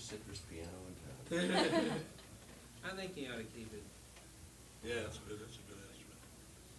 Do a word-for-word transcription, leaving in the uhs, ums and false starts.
Just sit this piano in town. I think you ought to keep it. Yeah, that's a good, that's a good answer.